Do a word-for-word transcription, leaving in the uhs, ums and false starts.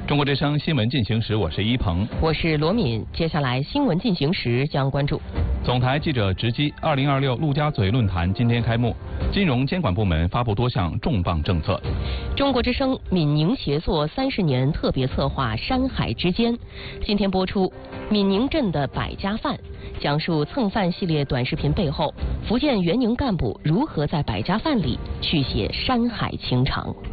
中国之声新闻进行时，我是一鹏， 我是罗敏。接下来新闻进行时将关注： 总台记者直击二零二六陆家嘴论坛今天开幕，金融监管部门发布多项重磅政策。 中国之声闽宁协作三十年特别策划《山海之间》今天播出，闽宁镇的百家饭，讲述蹭饭系列短视频背后，福建援宁干部如何在百家饭里续写山海情长。